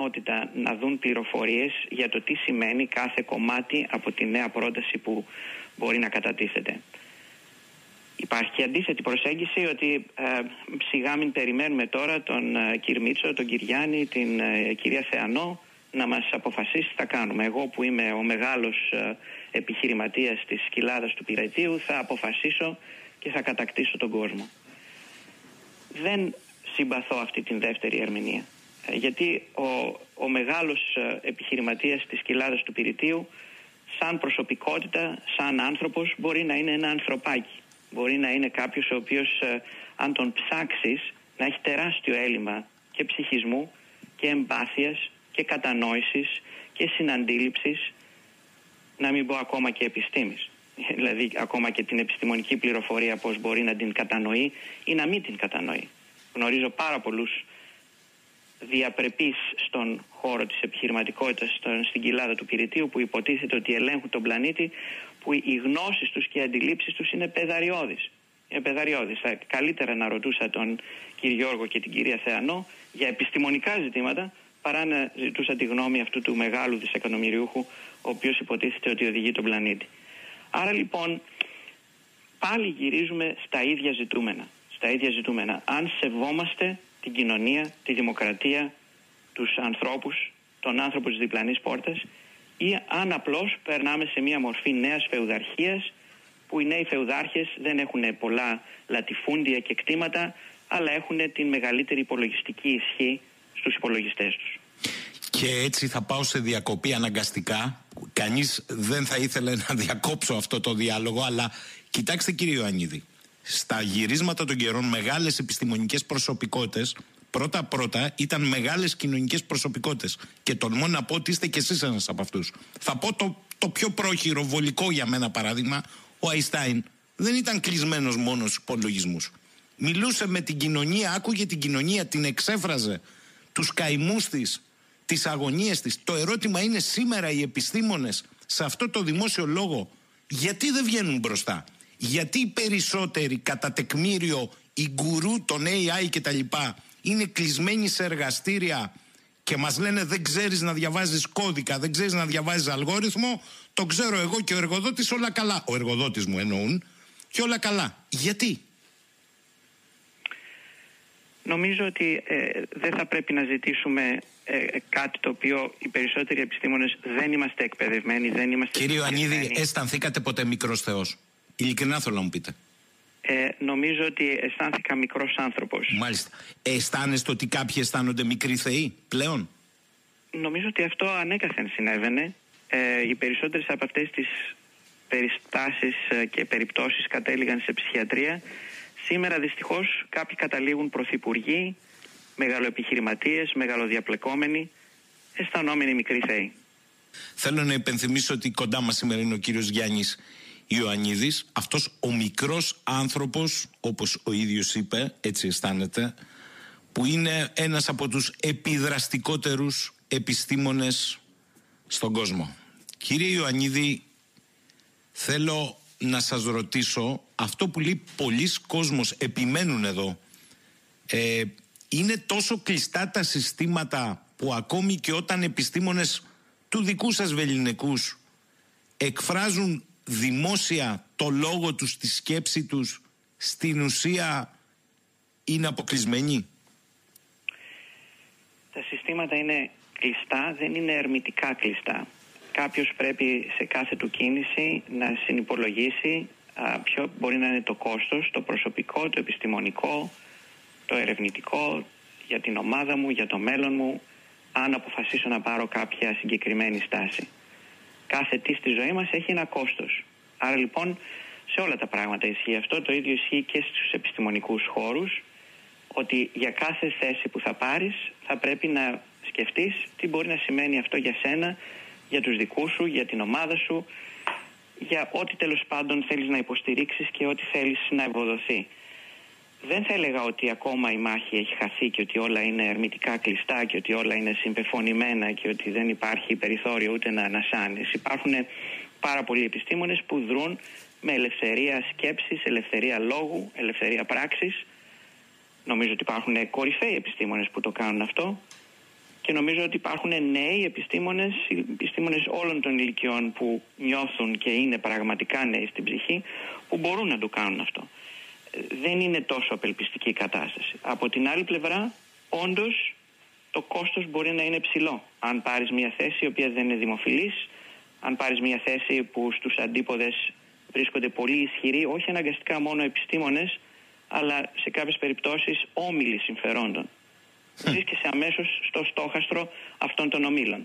να δουν πληροφορίες για το τι σημαίνει κάθε κομμάτι από τη νέα πρόταση που μπορεί να κατατίθεται. Υπάρχει και αντίθετη προσέγγιση ότι σιγά μην περιμένουμε τώρα τον κύριο Μίτσο, τον κύριο Γιάννη, την κυρία Θεανό να μας αποφασίσει τι θα κάνουμε. Εγώ που είμαι ο μεγάλος επιχειρηματίας της κοιλάδας του Πειραιτίου θα αποφασίσω και θα κατακτήσω τον κόσμο. Δεν συμπαθώ αυτή την δεύτερη ερμηνεία. Γιατί ο μεγάλος επιχειρηματίας της κοιλάδας του Πειραιτίου σαν προσωπικότητα, σαν άνθρωπος μπορεί να είναι ένα ανθρωπάκι. Μπορεί να είναι κάποιος ο οποίος αν τον ψάξεις να έχει τεράστιο έλλειμμα και ψυχισμού και εμπάθειας και κατανόησης και συναντήληψης, να μην πω ακόμα και επιστήμης. Δηλαδή ακόμα και την επιστημονική πληροφορία πώς μπορεί να την κατανοεί ή να μην την κατανοεί. Γνωρίζω πάρα πολλούς διαπρεπείς στον χώρο της επιχειρηματικότητας στην κοιλάδα του Πειραιτίου που υποτίθεται ότι ελέγχουν τον πλανήτη, που οι γνώσεις τους και οι αντιλήψεις τους είναι παιδαριώδεις. Θα καλύτερα να ρωτούσα τον κύριο Γιώργο και την κυρία Θεανό για επιστημονικά ζητήματα παρά να ζητούσα τη γνώμη αυτού του μεγάλου δισεκατομμυριούχου ο οποίος υποτίθεται ότι οδηγεί τον πλανήτη. Άρα λοιπόν πάλι γυρίζουμε στα ίδια ζητούμενα. Αν σεβόμαστε την κοινωνία, τη δημοκρατία, τους ανθρώπους, τον άνθρωπο της διπλανής πόρτας, ή αν απλώς περνάμε σε μια μορφή νέας φεουδαρχίας που οι νέοι φεουδάρχες δεν έχουν πολλά λατιφούντια και κτήματα, αλλά έχουν την μεγαλύτερη υπολογιστική ισχύ στους υπολογιστές τους. Και έτσι θα πάω σε διακοπή αναγκαστικά. Κανείς δεν θα ήθελε να διακόψω αυτό το διάλογο, αλλά κοιτάξτε κύριε Ιωαννίδη, στα γυρίσματα των καιρών μεγάλες επιστημονικές προσωπικότητες πρώτα ήταν μεγάλες κοινωνικές προσωπικότητες. Και τολμώ να πω ότι είστε κι εσείς ένας από αυτούς. Θα πω το πιο πρόχειρο, βολικό για μένα παράδειγμα. Ο Αϊνστάιν δεν ήταν κλεισμένος μόνο στους υπολογισμούς. Μιλούσε με την κοινωνία, άκουγε την κοινωνία, την εξέφραζε, τους καημούς της, τις αγωνίες της. Το ερώτημα είναι σήμερα οι επιστήμονες σε αυτό το δημόσιο λόγο γιατί δεν βγαίνουν μπροστά? Γιατί οι περισσότεροι κατά τεκμήριο, οι γκουρού των AI κτλ. Είναι κλεισμένοι σε εργαστήρια και μας λένε δεν ξέρεις να διαβάζεις κώδικα, δεν ξέρεις να διαβάζεις αλγόριθμο, το ξέρω εγώ και ο εργοδότης, όλα καλά. Ο εργοδότης μου εννοούν, και όλα καλά. Γιατί? Νομίζω ότι δεν θα πρέπει να ζητήσουμε κάτι το οποίο οι περισσότεροι επιστήμονες δεν είμαστε εκπαιδευμένοι, δεν είμαστε... Κύριε Ιωαννίδη, αισθανθήκατε ποτέ μικρός θεός? Ειλικρινά θέλω να μου πείτε. Νομίζω ότι αισθάνθηκα μικρός άνθρωπος. Μάλιστα. Αισθάνεστε ότι κάποιοι αισθάνονται μικροί θεοί πλέον? Νομίζω ότι αυτό ανέκαθεν συνέβαινε. Οι περισσότερες από αυτές τις περιστάσεις και περιπτώσεις κατέληγαν σε ψυχιατρία. Σήμερα δυστυχώς κάποιοι καταλήγουν πρωθυπουργοί, μεγαλοεπιχειρηματίες, μεγαλοδιαπλεκόμενοι, αισθανόμενοι μικροί θεοί. Θέλω να υπενθυμίσω ότι κοντά μας σήμερα είναι ο κύριος Γιάννης Ιωαννίδης, αυτός ο μικρός άνθρωπος, όπως ο ίδιος είπε, έτσι αισθάνεται, που είναι ένας από τους επιδραστικότερους επιστήμονες στον κόσμο. Κύριε Ιωαννίδη, θέλω να σας ρωτήσω, αυτό που λέει πολλοί κόσμος, επιμένουν εδώ, είναι τόσο κλειστά τα συστήματα που ακόμη και όταν επιστήμονες του δικού σας βεληνικούς εκφράζουν δημόσια το λόγο τους, τη σκέψη τους, στην ουσία είναι αποκλεισμένοι? Τα συστήματα είναι κλειστά, δεν είναι ερμητικά κλειστά. Κάποιος πρέπει σε κάθε του κίνηση να συνυπολογίσει ποιο μπορεί να είναι το κόστος, το προσωπικό, το επιστημονικό, το ερευνητικό, για την ομάδα μου, για το μέλλον μου, αν αποφασίσω να πάρω κάποια συγκεκριμένη στάση. Κάθε τι στη ζωή μας έχει ένα κόστος. Άρα λοιπόν σε όλα τα πράγματα ισχύει αυτό. Το ίδιο ισχύει και στους επιστημονικούς χώρους, ότι για κάθε θέση που θα πάρεις θα πρέπει να σκεφτείς τι μπορεί να σημαίνει αυτό για σένα, για τους δικούς σου, για την ομάδα σου, για ό,τι τέλος πάντων θέλεις να υποστηρίξεις και ό,τι θέλεις να ευοδοθεί. Δεν θα έλεγα ότι ακόμα η μάχη έχει χαθεί και ότι όλα είναι ερμητικά κλειστά και ότι όλα είναι συμπεφωνημένα και ότι δεν υπάρχει περιθώριο ούτε να ανασάνεις. Υπάρχουν πάρα πολλοί επιστήμονες που δρούν με ελευθερία σκέψης, ελευθερία λόγου, ελευθερία πράξης. Νομίζω ότι υπάρχουν κορυφαίοι επιστήμονες που το κάνουν αυτό. Και νομίζω ότι υπάρχουν νέοι επιστήμονες όλων των ηλικιών που νιώθουν και είναι πραγματικά νέοι στην ψυχή, που μπορούν να το κάνουν αυτό. Δεν είναι τόσο απελπιστική η κατάσταση. Από την άλλη πλευρά, όντως, το κόστος μπορεί να είναι ψηλό. Αν πάρεις μια θέση η οποία δεν είναι δημοφιλής, αν πάρεις μια θέση που στους αντίποδες βρίσκονται πολύ ισχυροί, όχι αναγκαστικά μόνο επιστήμονες, αλλά σε κάποιες περιπτώσεις όμιλοι συμφερόντων. Βρίσκεσαι αμέσως στο στόχαστρο αυτών των ομίλων.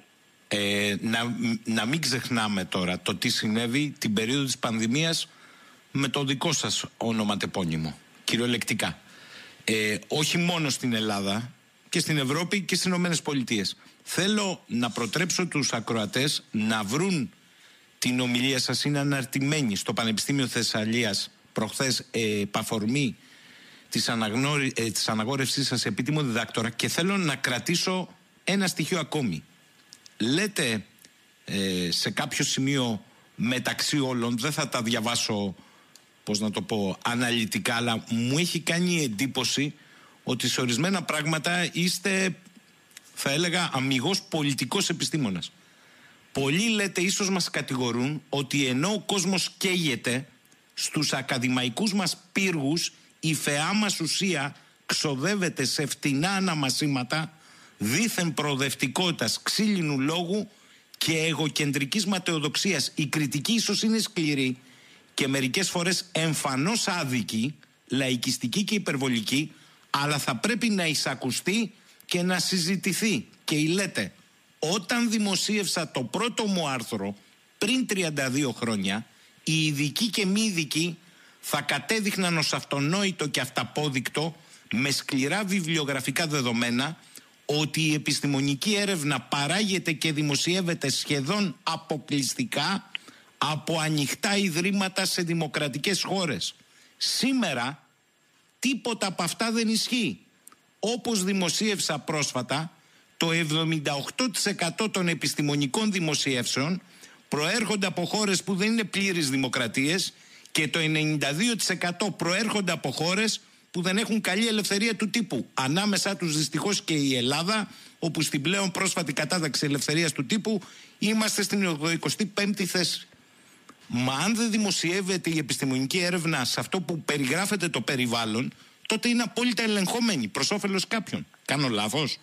Να μην ξεχνάμε τώρα το τι συνέβη την περίοδο της πανδημίας με το δικό σας ονοματεπώνυμο, κυριολεκτικά. Όχι μόνο στην Ελλάδα, και στην Ευρώπη και στις Ηνωμένες Πολιτείες. Θέλω να προτρέψω τους ακροατές να βρουν την ομιλία σας, είναι αναρτημένη στο Πανεπιστήμιο Θεσσαλίας προχθές επαφορμή της αναγόρευσής σας επίτιμο διδάκτορα, και θέλω να κρατήσω ένα στοιχείο ακόμη. Λέτε σε κάποιο σημείο μεταξύ όλων, δεν θα τα διαβάσω, πώς να το πω, αναλυτικά, αλλά μου έχει κάνει εντύπωση ότι σε ορισμένα πράγματα είστε, θα έλεγα, αμιγώς πολιτικός επιστήμονας. Πολλοί, λέτε, ίσως μας κατηγορούν ότι ενώ ο κόσμος καίγεται, στους ακαδημαϊκούς μας πύργους η φαιά μας ουσία ξοδεύεται σε φτηνά αναμασίματα δήθεν προοδευτικότητας, ξύλινου λόγου και εγωκεντρικής ματαιοδοξίας. Η κριτική ίσως είναι σκληρή και μερικές φορές εμφανώς άδικη, λαϊκιστική και υπερβολική, αλλά θα πρέπει να εισακουστεί και να συζητηθεί. Και λέτε, όταν δημοσίευσα το πρώτο μου άρθρο πριν 32 χρόνια, οι ειδικοί και μη ειδικοί θα κατέδειχναν ως αυτονόητο και αυταπόδεικτο, με σκληρά βιβλιογραφικά δεδομένα, ότι η επιστημονική έρευνα παράγεται και δημοσιεύεται σχεδόν αποκλειστικά από ανοιχτά ιδρύματα σε δημοκρατικές χώρες. Σήμερα τίποτα από αυτά δεν ισχύει. Όπως δημοσίευσα πρόσφατα, το 78% των επιστημονικών δημοσιεύσεων προέρχονται από χώρες που δεν είναι πλήρεις δημοκρατίες και το 92% προέρχονται από χώρες που δεν έχουν καλή ελευθερία του τύπου. Ανάμεσά τους δυστυχώς και η Ελλάδα, όπου στην πλέον πρόσφατη κατάταξη ελευθερίας του τύπου είμαστε στην 85η θέση. Μα αν δεν δημοσιεύεται η επιστημονική έρευνα σε αυτό που περιγράφεται το περιβάλλον, τότε είναι απόλυτα ελεγχόμενη προς όφελος κάποιων. Κάνω λάθος?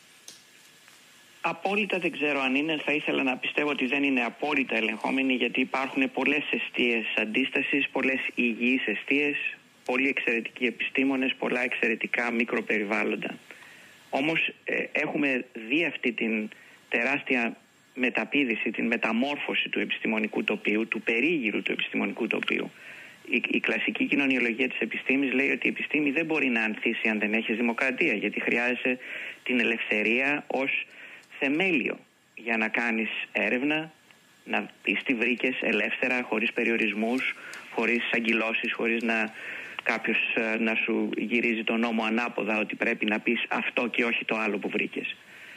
Απόλυτα δεν ξέρω αν είναι. Θα ήθελα να πιστεύω ότι δεν είναι απόλυτα ελεγχόμενη, γιατί υπάρχουν πολλές εστίες αντίστασης, πολλές υγιείς εστίες, πολλοί εξαιρετικοί επιστήμονες, πολλά εξαιρετικά μικροπεριβάλλοντα. Όμως έχουμε δει αυτή την τεράστια μεταπήδηση, την μεταμόρφωση του επιστημονικού τοπίου, του περίγυρου του επιστημονικού τοπίου. Η κλασική κοινωνιολογία της επιστήμης λέει ότι η επιστήμη δεν μπορεί να ανθίσει αν δεν έχει δημοκρατία, γιατί χρειάζεται την ελευθερία ως θεμέλιο για να κάνεις έρευνα, να πεις τι βρήκες ελεύθερα, χωρίς περιορισμούς, χωρίς αγκυλώσεις, χωρίς κάποιος να σου γυρίζει τον νόμο ανάποδα ότι πρέπει να πεις αυτό και όχι το άλλο που βρήκες.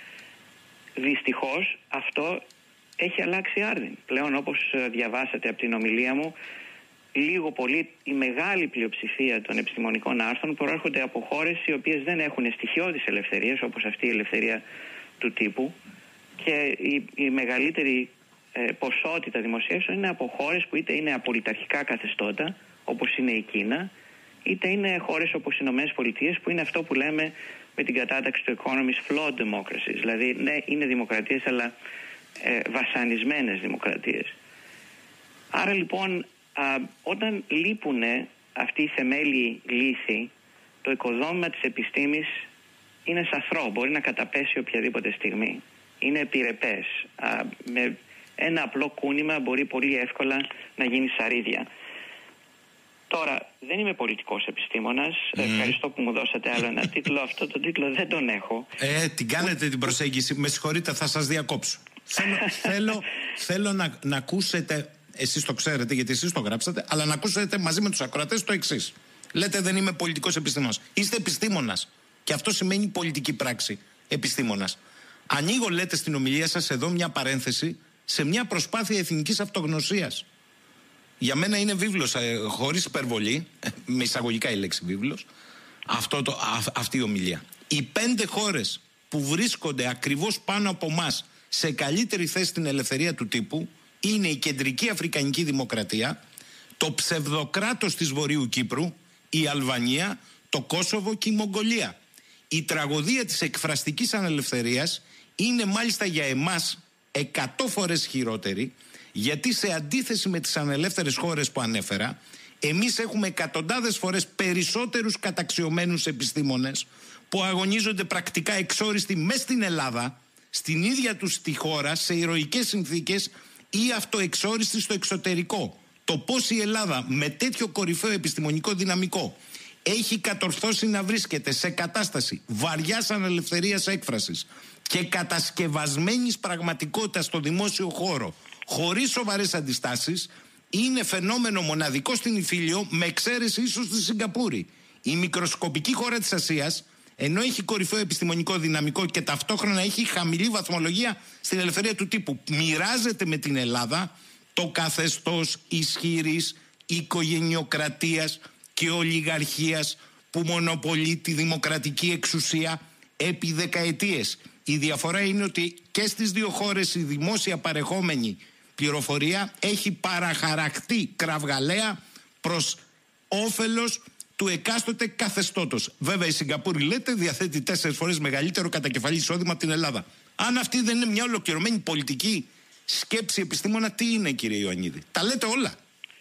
Δυστυχώς αυτό έχει αλλάξει άρδιν. Πλέον, όπως διαβάσατε από την ομιλία μου, λίγο πολύ η μεγάλη πλειοψηφία των επιστημονικών άρθρων προέρχονται από χώρες οι οποίες δεν έχουν στοιχειώδεις ελευθερίες, όπως αυτή η ελευθερία του τύπου, και η μεγαλύτερη ποσότητα δημοσίευσεων είναι από χώρες που είτε είναι απολυταρχικά καθεστώτα, όπως είναι η Κίνα, είτε είναι χώρες όπως οι Ηνωμένες Πολιτείες, που είναι αυτό που λέμε με την κατάταξη του Economist flawed democracies. Δηλαδή, ναι, είναι δημοκρατίες, αλλά βασανισμένες δημοκρατίες. Άρα λοιπόν, όταν λείπουν αυτοί οι θεμέλιοι λύθοι, το οικοδόμημα της επιστήμης είναι σαθρό, μπορεί να καταπέσει οποιαδήποτε στιγμή. Είναι επιρρεπές. Με ένα απλό κούνημα μπορεί πολύ εύκολα να γίνει σαρίδια. Τώρα, δεν είμαι πολιτικός επιστήμονας. Ευχαριστώ που μου δώσατε άλλο ένα τίτλο. Αυτό το τίτλο δεν τον έχω. Την κάνετε την προσέγγιση. Με συγχωρείτε, θα σας διακόψω. Θέλω να ακούσετε, εσείς το ξέρετε γιατί εσείς το γράψατε, αλλά να ακούσετε μαζί με τους ακροατές το εξής. Λέτε δεν είμαι πολιτικός επιστήμονας. Είστε επιστήμονας. Και αυτό σημαίνει πολιτική πράξη. Επιστήμονας. Ανοίγω, λέτε στην ομιλία σας εδώ, μια παρένθεση σε μια προσπάθεια εθνικής αυτογνωσίας. Για μένα είναι βίβλος, χωρίς υπερβολή, με εισαγωγικά η λέξη βίβλος, αυτή η ομιλία. Οι 5 χώρες που βρίσκονται ακριβώς πάνω από μας σε καλύτερη θέση στην ελευθερία του τύπου είναι η Κεντρική Αφρικανική Δημοκρατία, το ψευδοκράτος της Βορείου Κύπρου, η Αλβανία, το Κόσοβο και η Μογγολία. Η τραγωδία της εκφραστικής ανελευθερίας είναι μάλιστα για εμάς 100 φορές χειρότερη, γιατί σε αντίθεση με τις ανελεύθερες χώρες που ανέφερα, εμείς έχουμε εκατοντάδες φορές περισσότερους καταξιωμένους επιστήμονες που αγωνίζονται πρακτικά εξόριστοι μες στην Ελλάδα, στην ίδια τους τη χώρα, σε ηρωικές συνθήκες ή αυτοεξόριστοι στο εξωτερικό. Το πώς η Ελλάδα με τέτοιο κορυφαίο επιστημονικό δυναμικό έχει κατορθώσει να βρίσκεται σε κατάσταση βαριάς ανελευθερίας έκφρασης και κατασκευασμένης πραγματικότητας στο δημόσιο χώρο, χωρίς σοβαρές αντιστάσεις, είναι φαινόμενο μοναδικό στην Ιφίλιο, με εξαίρεση ίσως στη Σιγκαπούρη. Η μικροσκοπική χώρα της Ασίας, ενώ έχει κορυφαίο επιστημονικό δυναμικό και ταυτόχρονα έχει χαμηλή βαθμολογία στην ελευθερία του τύπου, μοιράζεται με την Ελλάδα το καθεστώς ισχυρής οικογενειοκρατίας και ολιγαρχίας που μονοπολεί τη δημοκρατική εξουσία επί δεκαετίες. Η διαφορά είναι ότι και στις δύο χώρες η δημόσια παρεχόμενη πληροφορία έχει παραχαρακτεί κραυγαλαία προς όφελος του εκάστοτε καθεστώτος. Βέβαια η Σιγκαπούρη, λέτε, διαθέτει 4 φορές μεγαλύτερο κατακεφαλή εισόδημα από την Ελλάδα. Αν αυτή δεν είναι μια ολοκληρωμένη πολιτική σκέψη επιστήμονα, τι είναι, κύριε Ιωαννίδη? Τα λέτε όλα.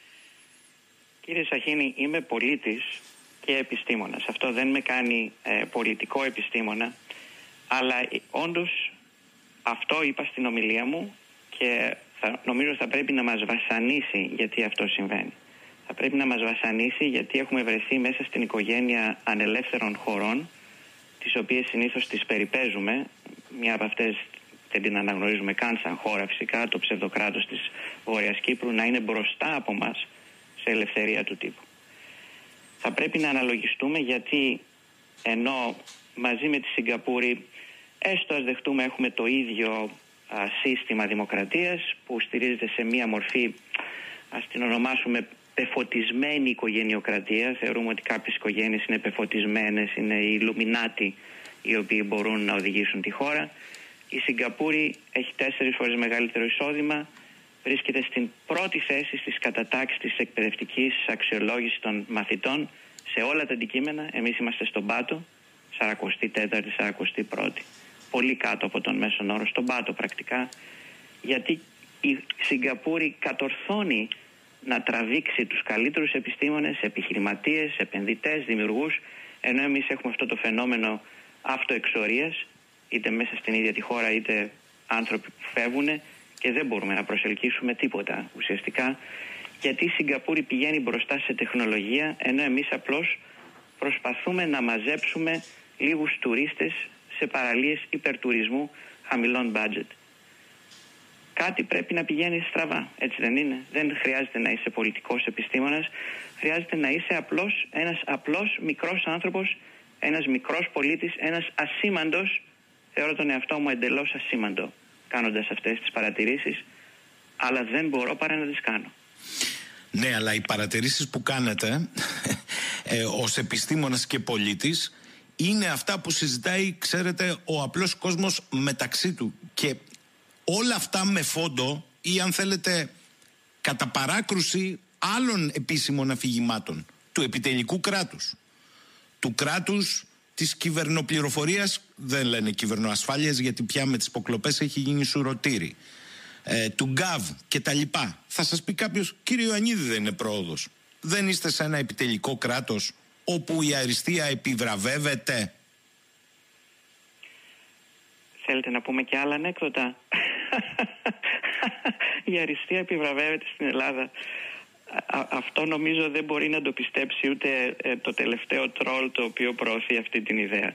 Κύριε Σαχίνη, είμαι πολίτης και επιστήμονας. Αυτό δεν με κάνει πολιτικό επιστήμονα, αλλά όντως αυτό είπα στην ομιλία μου και νομίζω θα πρέπει να μας βασανίσει γιατί αυτό συμβαίνει. Θα πρέπει να μας βασανίσει γιατί έχουμε βρεθεί μέσα στην οικογένεια ανελεύθερων χωρών, τις οποίες συνήθως τις περιπέζουμε. Μια από αυτές δεν την αναγνωρίζουμε καν σαν χώρα φυσικά, το ψευδοκράτος της Βόρειας Κύπρου, να είναι μπροστά από μας σε ελευθερία του τύπου. Θα πρέπει να αναλογιστούμε γιατί ενώ μαζί με τη Σιγκαπούρη, έστω ας δεχτούμε, έχουμε το ίδιο σύστημα δημοκρατίας που στηρίζεται σε μία μορφή, ας την ονομάσουμε πεφωτισμένη οικογενειοκρατία. Θεωρούμε ότι κάποιες οικογένειες είναι πεφωτισμένες, είναι οι Ιλουμινάτοι οι οποίοι μπορούν να οδηγήσουν τη χώρα. Η Σιγκαπούρη έχει 4 φορές μεγαλύτερο εισόδημα, βρίσκεται στην πρώτη θέση στις κατατάξεις της εκπαιδευτικής αξιολόγησης των μαθητών σε όλα τα αντικείμενα. Εμείς είμαστε στον πάτο, 44η, 41η. Πολύ κάτω από τον μέσον όρο, στον πάτο πρακτικά, γιατί η Σιγκαπούρη κατορθώνει να τραβήξει τους καλύτερους επιστήμονες, επιχειρηματίες, επενδυτές, δημιουργούς, ενώ εμείς έχουμε αυτό το φαινόμενο αυτοεξορίας, είτε μέσα στην ίδια τη χώρα είτε άνθρωποι που φεύγουν και δεν μπορούμε να προσελκύσουμε τίποτα ουσιαστικά, γιατί η Σιγκαπούρη πηγαίνει μπροστά σε τεχνολογία, ενώ εμείς απλώς προσπαθούμε να μαζέψουμε λίγους τουρίστες σε παραλίες υπερτουρισμού χαμηλών budget. Κάτι πρέπει να πηγαίνει στραβά, έτσι δεν είναι? Δεν χρειάζεται να είσαι πολιτικός επιστήμονας, χρειάζεται να είσαι ένας απλός μικρός άνθρωπος, ένας μικρός πολίτης, ένας ασήμαντος. Θεωρώ τον εαυτό μου εντελώς ασήμαντο κάνοντας αυτές τις παρατηρήσεις, αλλά δεν μπορώ παρά να τις κάνω. Ναι, αλλά οι παρατηρήσεις που κάνετε ως επιστήμονας και πολίτης είναι αυτά που συζητάει, ξέρετε, ο απλός κόσμος μεταξύ του. Και όλα αυτά με φόντο ή, αν θέλετε, κατά παράκρουση άλλων επίσημων αφηγημάτων του επιτελικού κράτους. Του κράτους της κυβερνοπληροφορίας, δεν λένε κυβερνοασφάλειας γιατί πια με τις υποκλοπές έχει γίνει σουρωτήρι. Του γκαβ και τα λοιπά. Θα σας πει κάποιος, κύριε Ιωαννίδη, δεν είναι πρόοδος? Δεν είστε σε ένα επιτελικό κράτος όπου η αριστεία επιβραβεύεται? Θέλετε να πούμε και άλλα ανέκδοτα? Η αριστεία επιβραβεύεται στην Ελλάδα. Αυτό νομίζω δεν μπορεί να το πιστέψει ούτε το τελευταίο τρόλ το οποίο προωθεί αυτή την ιδέα.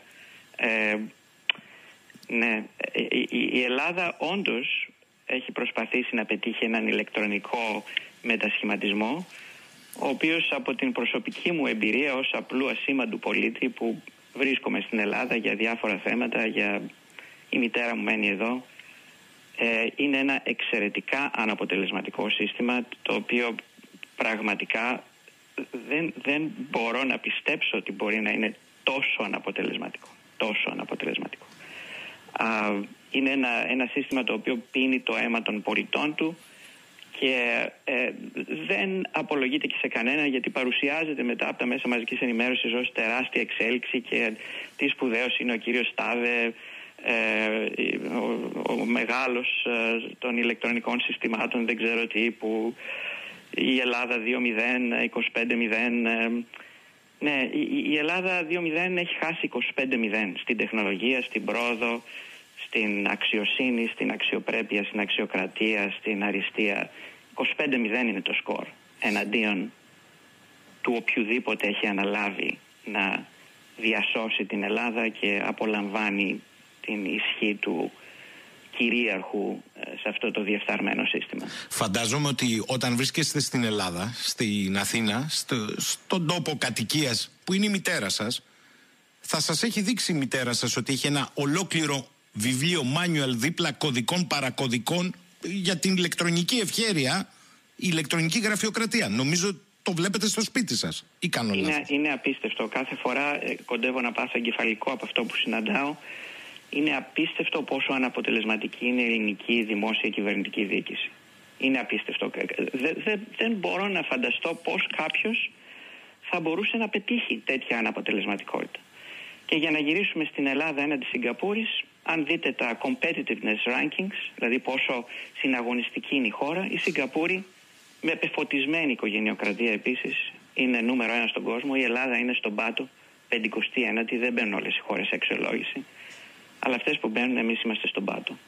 Ναι, η Ελλάδα όντως έχει προσπαθήσει να πετύχει έναν ηλεκτρονικό μετασχηματισμό, ο οποίος από την προσωπική μου εμπειρία ως απλού ασήμαντου πολίτη που βρίσκομαι στην Ελλάδα για διάφορα θέματα, η μητέρα μου μένει εδώ, είναι ένα εξαιρετικά αναποτελεσματικό σύστημα, το οποίο πραγματικά δεν μπορώ να πιστέψω ότι μπορεί να είναι τόσο αναποτελεσματικό. Είναι ένα σύστημα το οποίο πίνει το αίμα των πολιτών του και δεν απολογείται και σε κανένα, γιατί παρουσιάζεται μετά από τα μέσα μαζικής ενημέρωσης ως τεράστια εξέλιξη και τι σπουδαίος είναι ο κύριος Τάδε, ο μεγάλος των ηλεκτρονικών συστημάτων, δεν ξέρω τι, που η Ελλάδα 2-0, 25-0. Ναι, η Ελλάδα 2-0 έχει χάσει 25-0 στην τεχνολογία, στην πρόοδο, στην αξιοσύνη, στην αξιοπρέπεια, στην αξιοκρατία, στην αριστεία. 25-0 είναι το σκορ εναντίον του οποιοδήποτε έχει αναλάβει να διασώσει την Ελλάδα και απολαμβάνει την ισχύ του κυρίαρχου σε αυτό το διεφθαρμένο σύστημα. Φαντάζομαι ότι όταν βρίσκεστε στην Ελλάδα, στην Αθήνα, στον τόπο κατοικίας που είναι η μητέρα σας, θα σας έχει δείξει η μητέρα σας ότι έχει ένα ολόκληρο βιβλίο manual δίπλα κωδικών παρακωδικών για την ηλεκτρονική ευχέρεια, η ηλεκτρονική γραφειοκρατία. Νομίζω το βλέπετε στο σπίτι σας, ή κάνω λάθος? Είναι απίστευτο. Κάθε φορά κοντεύω να πάθω εγκεφαλικό από αυτό που συναντάω. Είναι απίστευτο πόσο αναποτελεσματική είναι η ελληνική δημόσια κυβερνητική διοίκηση. Είναι απίστευτο. Δεν μπορώ να φανταστώ πώς κάποιος θα μπορούσε να πετύχει τέτοια αναποτελεσματικότητα. Και για να γυρίσουμε στην Ελλάδα έναντι Σιγκαπούρης, αν δείτε τα competitiveness rankings, δηλαδή πόσο συναγωνιστική είναι η χώρα, η Σιγκαπούρη, με πεφωτισμένη οικογενειοκρατία επίσης, είναι νούμερο 1 στον κόσμο. Η Ελλάδα είναι στον πάτο, 59η, δεν μπαίνουν όλες οι χώρες σε αξιολόγηση. Αλλά αυτές που μπαίνουν, εμείς είμαστε στον πάτο.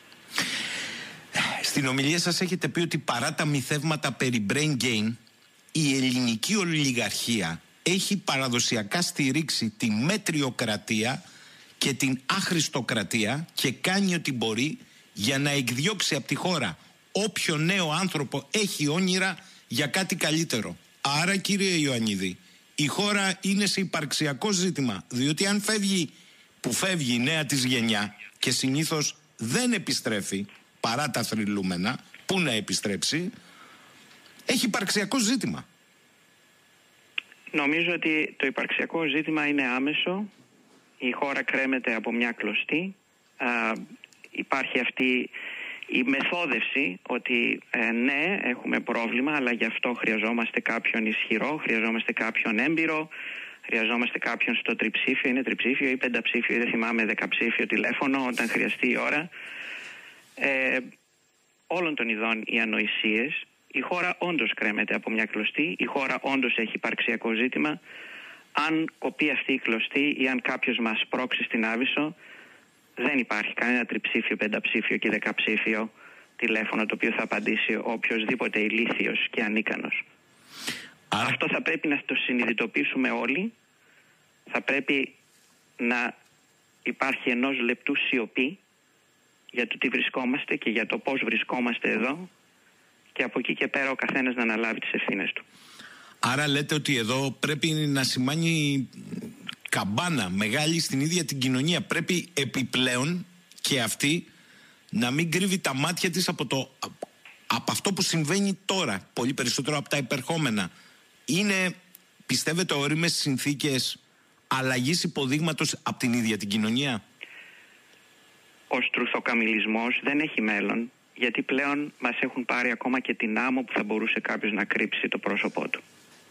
Στην ομιλία σας έχετε πει ότι παρά τα μυθεύματα περί brain gain, η ελληνική ολιγαρχία έχει παραδοσιακά στηρίξει τη μέτριοκρατία και την άχρηστοκρατία και κάνει ό,τι μπορεί για να εκδιώξει από τη χώρα όποιο νέο άνθρωπο έχει όνειρα για κάτι καλύτερο. Άρα, κύριε Ιωαννίδη, η χώρα είναι σε υπαρξιακό ζήτημα, διότι αν φεύγει η νέα της γενιά και συνήθως δεν επιστρέφει παρά τα θρυλούμενα, πού να επιστρέψει, έχει υπαρξιακό ζήτημα. Νομίζω ότι το υπαρξιακό ζήτημα είναι άμεσο. Η χώρα κρέμεται από μια κλωστή. Υπάρχει αυτή η μεθόδευση ότι ναι, έχουμε πρόβλημα, αλλά γι' αυτό χρειαζόμαστε κάποιον ισχυρό, χρειαζόμαστε κάποιον έμπειρο, χρειαζόμαστε κάποιον στο τριψήφιο, είναι τριψήφιο ή πενταψήφιο, ή δεν θυμάμαι, δεκαψήφιο τηλέφωνο όταν χρειαστεί η ώρα. Όλων των ειδών οι ανοησίες. Η χώρα όντως κρέμεται από μια κλωστή, η χώρα όντως έχει υπαρξιακό ζήτημα. Αν κοπεί αυτή η κλωστή ή αν κάποιος μας πρόξει στην Άβυσσο, δεν υπάρχει κανένα τριψήφιο, πενταψήφιο και δεκαψήφιο τηλέφωνο το οποίο θα απαντήσει οποιοσδήποτε ηλίθιος και ανίκανος. Αυτό θα πρέπει να το συνειδητοποιήσουμε όλοι. Θα πρέπει να υπάρχει ενός λεπτού σιωπή για το τι βρισκόμαστε και για το πώς βρισκόμαστε εδώ, και από εκεί και πέρα ο καθένας να αναλάβει τις ευθύνες του. Άρα λέτε ότι εδώ πρέπει να σημάνει καμπάνα μεγάλη στην ίδια την κοινωνία. Πρέπει επιπλέον και αυτή να μην κρύβει τα μάτια της από αυτό που συμβαίνει τώρα, πολύ περισσότερο από τα υπερχόμενα. Είναι, πιστεύετε, όριμες συνθήκες αλλαγής υποδείγματος από την ίδια την κοινωνία? Ο στρουθοκαμιλισμός δεν έχει μέλλον, γιατί πλέον μας έχουν πάρει ακόμα και την άμμο που θα μπορούσε κάποιος να κρύψει το πρόσωπό του.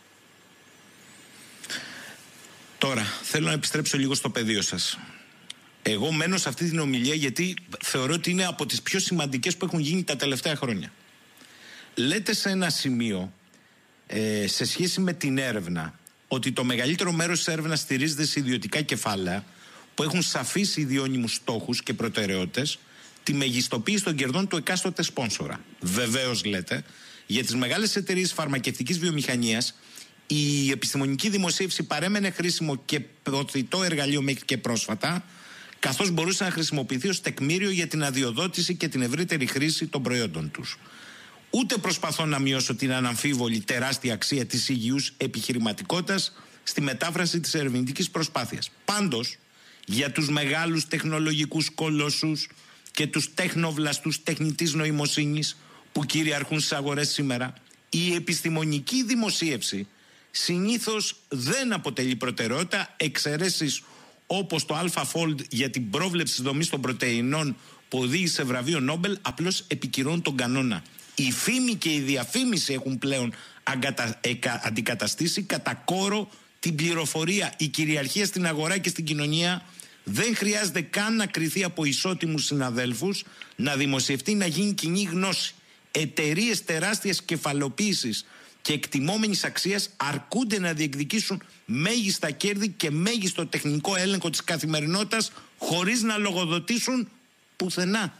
Τώρα, θέλω να επιστρέψω λίγο στο πεδίο σας. Εγώ μένω σε αυτή την ομιλία γιατί θεωρώ ότι είναι από τις πιο σημαντικές που έχουν γίνει τα τελευταία χρόνια. Λέτε σε ένα σημείο, σε σχέση με την έρευνα, ότι το μεγαλύτερο μέρος της έρευνας στηρίζεται σε ιδιωτικά κεφάλαια που έχουν σαφείς ιδιώνυμους στόχους και προτεραιότητες, τη μεγιστοποίηση των κερδών του εκάστοτε σπόνσορα. Βεβαίως, λέτε, για τις μεγάλες εταιρείες φαρμακευτικής βιομηχανίας η επιστημονική δημοσίευση παρέμενε χρήσιμο και προωθητό εργαλείο μέχρι και πρόσφατα, καθώς μπορούσε να χρησιμοποιηθεί ως τεκμήριο για την αδειοδότηση και την ευρύτερη χρήση των προϊόντων τους. Ούτε προσπαθώ να μειώσω την αναμφίβολη τεράστια αξία της υγιούς επιχειρηματικότητας στη μετάφραση της ερευνητικής προσπάθειας. Πάντως, για τους μεγάλους τεχνολογικούς κολόσσους και τους τεχνοβλαστούς τεχνητής νοημοσύνης που κυριαρχούν στις αγορές σήμερα, η επιστημονική δημοσίευση συνήθως δεν αποτελεί προτεραιότητα, εξαιρέσεις όπως το AlphaFold για την πρόβλεψη της δομής των πρωτεϊνών που οδήγησε σε βραβείο Νόμπελ, απλώς επικυρώνουν τον κανόνα. Η φήμη και η διαφήμιση έχουν πλέον αντικαταστήσει κατά κόρο την πληροφορία. Η κυριαρχία στην αγορά και στην κοινωνία δεν χρειάζεται καν να κριθεί από ισότιμους συναδέλφους, να δημοσιευτεί, να γίνει κοινή γνώση. Εταιρείες τεράστιας κεφαλοποίησης και εκτιμόμενης αξίας αρκούνται να διεκδικήσουν μέγιστα κέρδη και μέγιστο τεχνικό έλεγχο της καθημερινότητας χωρίς να λογοδοτήσουν πουθενά.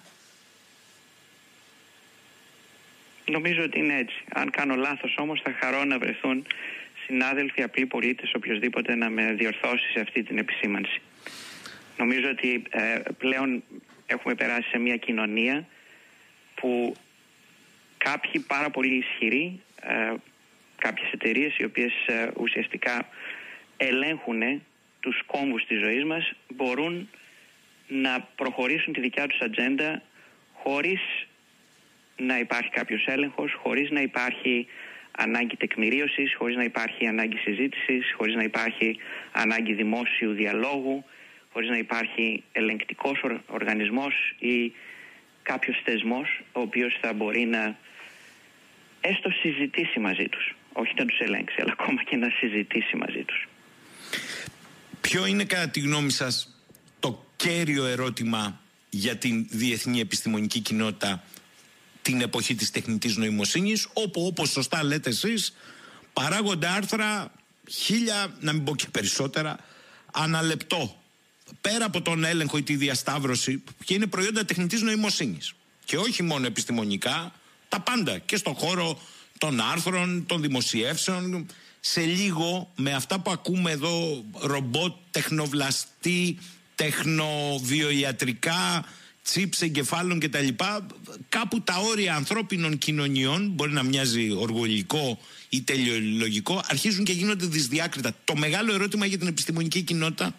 Νομίζω ότι είναι έτσι. Αν κάνω λάθος όμως, θα χαρώ να βρεθούν συνάδελφοι, απλοί πολίτες, οποιοδήποτε να με διορθώσει σε αυτή την επισήμανση. Νομίζω ότι πλέον έχουμε περάσει σε μια κοινωνία που κάποιοι πάρα πολύ ισχυροί, κάποιες εταιρείες οι οποίες ουσιαστικά ελέγχουν τους κόμβους της ζωής μας, μπορούν να προχωρήσουν τη δικιά τους ατζέντα χωρίς να υπάρχει κάποιος έλεγχος, χωρίς να υπάρχει ανάγκη τεκμηρίωσης, χωρίς να υπάρχει ανάγκη συζήτησης, χωρίς να υπάρχει ανάγκη δημόσιου διαλόγου, χωρίς να υπάρχει ελεγκτικός οργανισμός ή κάποιος θεσμός ο οποίος θα μπορεί να έστω συζητήσει μαζί τους. Όχι να τους ελέγξει, αλλά ακόμα και να συζητήσει μαζί τους. Ποιο είναι κατά τη γνώμη σας το κέριο ερώτημα για την διεθνή επιστημονική κοινότητα την εποχή της τεχνητής νοημοσύνης, όπου, όπως σωστά λέτε εσείς, παράγονται άρθρα 1000, να μην πω και περισσότερα, ανά λεπτό, πέρα από τον έλεγχο ή τη διασταύρωση, και είναι προϊόντα τεχνητής νοημοσύνης. Και όχι μόνο επιστημονικά, τα πάντα, και στον χώρο των άρθρων, των δημοσιεύσεων. Σε λίγο, με αυτά που ακούμε εδώ, ρομπότ, τεχνοβλαστή, τεχνοβιοιατρικά, τσίπς εγκεφάλων κτλ. Κάπου τα όρια ανθρώπινων κοινωνιών, μπορεί να μοιάζει οργολικό ή τελειολογικό, αρχίζουν και γίνονται δυσδιάκριτα. Το μεγάλο ερώτημα για την επιστημονική κοινότητα.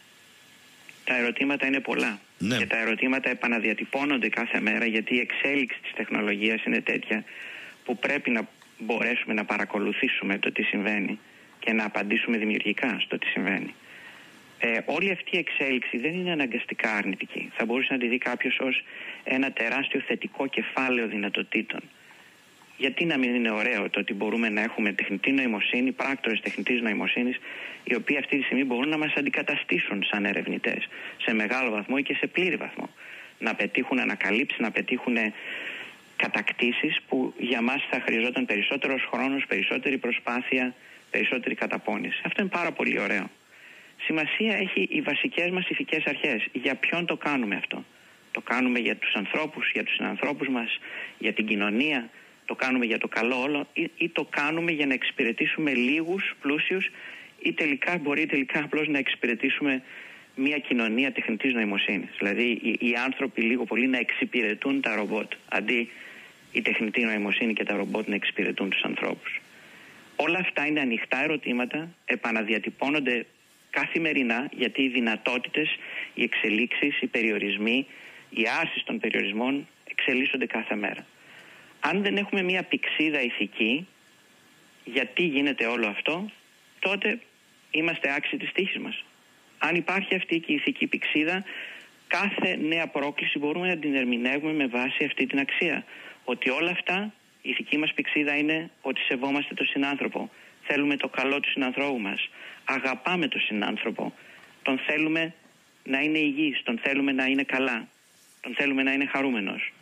Τα ερωτήματα είναι πολλά. Ναι. Και τα ερωτήματα επαναδιατυπώνονται κάθε μέρα, γιατί η εξέλιξη της τεχνολογίας είναι τέτοια που πρέπει να μπορέσουμε να παρακολουθήσουμε το τι συμβαίνει και να απαντήσουμε δημιουργικά στο τι συμβαίνει. Όλη αυτή η εξέλιξη δεν είναι αναγκαστικά αρνητική. Θα μπορούσε να τη δει κάποιος ως ένα τεράστιο θετικό κεφάλαιο δυνατοτήτων. Γιατί να μην είναι ωραίο το ότι μπορούμε να έχουμε τεχνητή νοημοσύνη, πράκτορες τεχνητής νοημοσύνης, οι οποίοι αυτή τη στιγμή μπορούν να μας αντικαταστήσουν σαν ερευνητές σε μεγάλο βαθμό ή και σε πλήρη βαθμό. Να πετύχουν ανακαλύψεις, να πετύχουν κατακτήσεις που για μας θα χρειαζόταν περισσότερος χρόνος, περισσότερη προσπάθεια, περισσότερη καταπώνηση. Αυτό είναι πάρα πολύ ωραίο. Σημασία έχει οι βασικές μας ηθικές αρχές. Για ποιον το κάνουμε αυτό? Το κάνουμε για τους ανθρώπους, για τους συνανθρώπους μας, για την κοινωνία? Το κάνουμε για το καλό όλο ή το κάνουμε για να εξυπηρετήσουμε λίγους πλούσιους ή μπορεί τελικά απλώς να εξυπηρετήσουμε μια κοινωνία τεχνητής νοημοσύνης? Δηλαδή οι άνθρωποι λίγο πολύ να εξυπηρετούν τα ρομπότ, αντί η τεχνητή νοημοσύνη και τα ρομπότ να εξυπηρετούν τους ανθρώπους. Όλα αυτά είναι ανοιχτά ερωτήματα, επαναδιατυπώνονται καθημερινά, γιατί οι δυνατότητες, οι εξελίξεις, οι περιορισμοί, οι άρσεις των περιορισμών εξελίσσονται κάθε μέρα. Αν δεν έχουμε μια πυξίδα ηθική, γιατί γίνεται όλο αυτό, τότε είμαστε άξιοι της τύχης μας. Αν υπάρχει αυτή και η ηθική πυξίδα, κάθε νέα πρόκληση μπορούμε να την ερμηνεύουμε με βάση αυτή την αξία. Ότι όλα αυτά, η ηθική μας πυξίδα είναι ότι σεβόμαστε τον συνάνθρωπο. Θέλουμε το καλό του συνανθρώπου μας. Αγαπάμε τον συνάνθρωπο. Τον θέλουμε να είναι υγιής, τον θέλουμε να είναι καλά. Τον θέλουμε να είναι χαρούμενος.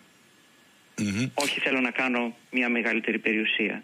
Όχι θέλω να κάνω μια μεγαλύτερη περιουσία.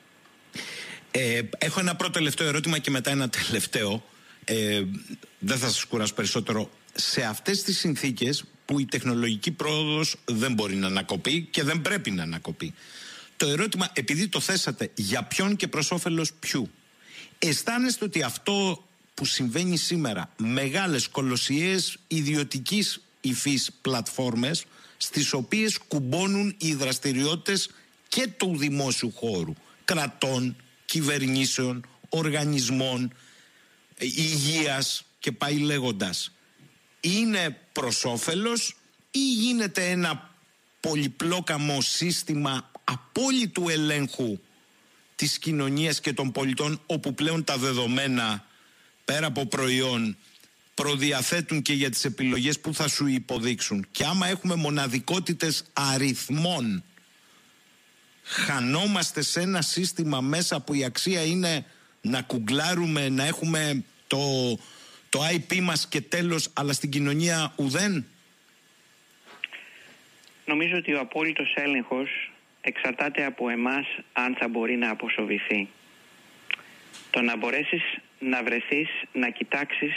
Έχω ένα πρώτο τελευταίο ερώτημα και μετά ένα τελευταίο. Δεν θα σας κουράσω περισσότερο. Σε αυτές τις συνθήκες που η τεχνολογική πρόοδος δεν μπορεί να ανακοπεί και δεν πρέπει να ανακοπεί, το ερώτημα, επειδή το θέσατε, για ποιον και προς όφελος ποιου? Αισθάνεστε ότι αυτό που συμβαίνει σήμερα, μεγάλες κολοσιαίες ιδιωτικής υφής πλατφόρμες, στις οποίες κουμπώνουν οι δραστηριότητες και του δημόσιου χώρου, κρατών, κυβερνήσεων, οργανισμών, υγείας και πάει λέγοντας, είναι προς όφελος ή γίνεται ένα πολυπλόκαμο σύστημα απόλυτου ελέγχου της κοινωνίας και των πολιτών, όπου πλέον τα δεδομένα, πέρα από προϊόν, προδιαθέτουν και για τις επιλογές που θα σου υποδείξουν. Και άμα έχουμε μοναδικότητες αριθμών, χανόμαστε σε ένα σύστημα μέσα που η αξία είναι να κουγκλάρουμε, να έχουμε το IP μας και τέλος, αλλά στην κοινωνία ουδέν. Νομίζω ότι ο απόλυτος έλεγχος εξαρτάται από εμάς αν θα μπορεί να αποσοβηθεί. Το να μπορέσεις να βρεθείς, να κοιτάξεις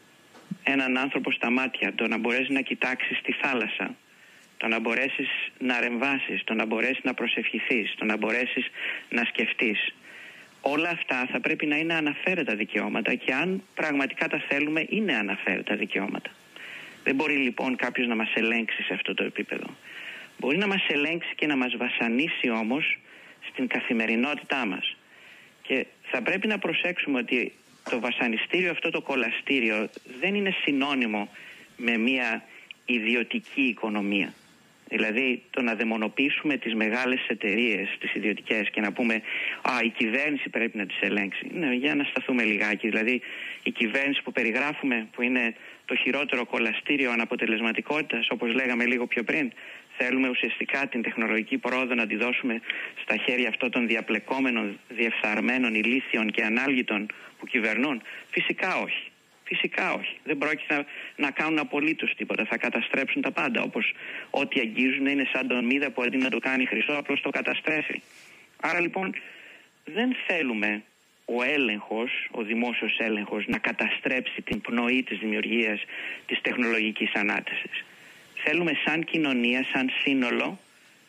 έναν άνθρωπο στα μάτια, το να μπορέσεις να κοιτάξεις τη θάλασσα, το να μπορέσεις να ρεμβάσεις, το να μπορέσεις να προσευχηθείς, το να μπορέσεις να σκεφτείς. Όλα αυτά θα πρέπει να είναι αναφέρετα δικαιώματα και αν πραγματικά τα θέλουμε είναι αναφέρετα δικαιώματα. Δεν μπορεί λοιπόν κάποιος να μας ελέγξει σε αυτό το επίπεδο. Μπορεί να μας ελέγξει και να μας βασανίσει όμως στην καθημερινότητά μας. Και θα πρέπει να προσέξουμε ότι το βασανιστήριο, αυτό το κολαστήριο, δεν είναι συνώνυμο με μια ιδιωτική οικονομία. Δηλαδή το να δαιμονοποιήσουμε τις μεγάλες εταιρείες, τις ιδιωτικές και να πούμε η κυβέρνηση πρέπει να τις ελέγξει. Ναι, για να σταθούμε λιγάκι. Δηλαδή η κυβέρνηση που περιγράφουμε, που είναι το χειρότερο κολαστήριο αναποτελεσματικότητας, όπως λέγαμε λίγο πιο πριν, θέλουμε ουσιαστικά την τεχνολογική πρόοδο να τη δώσουμε στα χέρια αυτών των διαπλεκόμενων, διεφθαρμένων, ηλίθιων και ανάλγητων που κυβερνούν? Φυσικά όχι. Φυσικά όχι. Δεν πρόκειται να κάνουν απολύτως τίποτα. Θα καταστρέψουν τα πάντα. Όπως ό,τι αγγίζουν είναι σαν τον μύδα που αντί να το κάνει χρυσό, απλώς το καταστρέφει. Άρα λοιπόν δεν θέλουμε ο έλεγχος, ο δημόσιος έλεγχος, να καταστρέψει την πνοή της δημιουργίας της τεχνολογικής ανάτασης. Θέλουμε σαν κοινωνία, σαν σύνολο,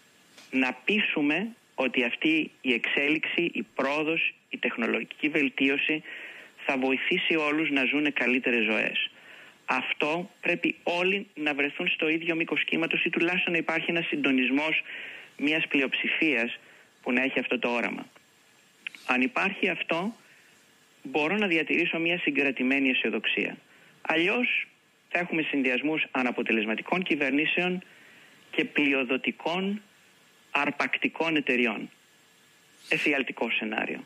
να πείσουμε ότι αυτή η εξέλιξη, η πρόοδος, η τεχνολογική βελτίωση θα βοηθήσει όλους να ζουν καλύτερες ζωές. Αυτό πρέπει όλοι να βρεθούν στο ίδιο μήκος κύματος ή τουλάχιστον να υπάρχει ένας συντονισμός μιας πλειοψηφίας που να έχει αυτό το όραμα. Αν υπάρχει αυτό, μπορώ να διατηρήσω μια συγκρατημένη αισιοδοξία. Αλλιώς θα έχουμε συνδυασμούς αναποτελεσματικών κυβερνήσεων και πλειοδοτικών αρπακτικών εταιριών. Εφιαλτικό σενάριο.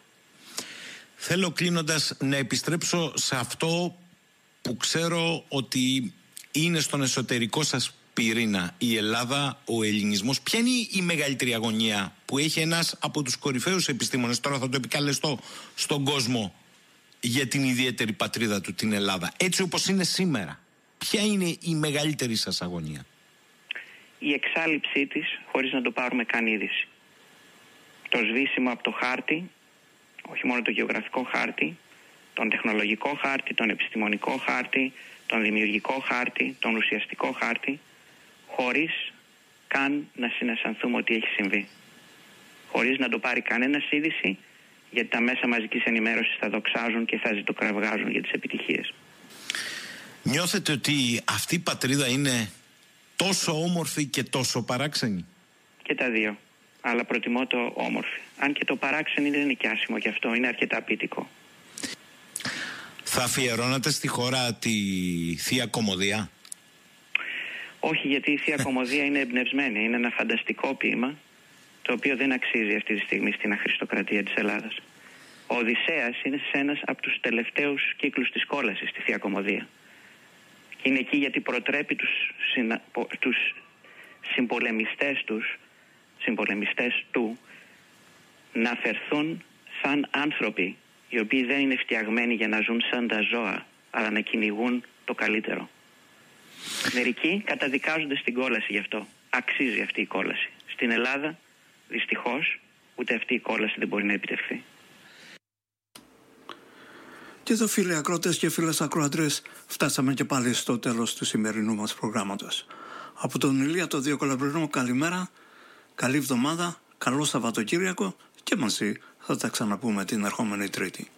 Θέλω κλείνοντας να επιστρέψω σε αυτό που ξέρω ότι είναι στον εσωτερικό σας πυρήνα, η Ελλάδα, ο ελληνισμός. Ποια είναι η μεγαλύτερη αγωνία που έχει ένας από τους κορυφαίους επιστήμονες, τώρα θα το επικαλεστώ, στον κόσμο για την ιδιαίτερη πατρίδα του, την Ελλάδα, έτσι όπως είναι σήμερα? Ποια είναι η μεγαλύτερη σας αγωνία? Η εξάλειψή της χωρίς να το πάρουμε καν είδηση. Το σβήσιμο από το χάρτη, όχι μόνο το γεωγραφικό χάρτη, τον τεχνολογικό χάρτη, τον επιστημονικό χάρτη, τον δημιουργικό χάρτη, τον ουσιαστικό χάρτη, χωρίς καν να συναισθανθούμε ότι έχει συμβεί. Χωρίς να το πάρει κανένας είδηση, γιατί τα μέσα μαζικής ενημέρωσης θα δοξάζουν και θα ζητοκραυγάζουν για τις επιτυχίες. Νιώθετε ότι αυτή η πατρίδα είναι τόσο όμορφη και τόσο παράξενη? Και τα δύο. Αλλά προτιμώ το όμορφη. Αν και το παράξενη δεν είναι και άσχημο και αυτό, είναι αρκετά ποιητικό. Θα αφιερώνατε στη χώρα τη Θεία Κωμωδία? Όχι, γιατί η Θεία Κωμωδία είναι εμπνευσμένη. Είναι ένα φανταστικό ποίημα, το οποίο δεν αξίζει αυτή τη στιγμή στην αχρηστοκρατία της Ελλάδας. Ο Οδυσσέας είναι σε ένας από τους τελευταίους κύκλους της κόλασης στη Θεία Κωμωδία. Και είναι εκεί γιατί προτρέπει τους συμπολεμιστές του να φερθούν σαν άνθρωποι, οι οποίοι δεν είναι φτιαγμένοι για να ζουν σαν τα ζώα, αλλά να κυνηγούν το καλύτερο. Μερικοί καταδικάζονται στην κόλαση γι' αυτό. Αξίζει αυτή η κόλαση. Στην Ελλάδα, δυστυχώς, ούτε αυτή η κόλαση δεν μπορεί να επιτευχθεί. Και εδώ, φίλοι ακροατές και φίλες ακροατρές, φτάσαμε και πάλι στο τέλος του σημερινού μας προγράμματος. Από τον Ηλία το Διοκολαμπρινό, καλημέρα, καλή εβδομάδα, καλό Σαββατοκύριακο και μαζί θα τα ξαναπούμε την ερχόμενη Τρίτη.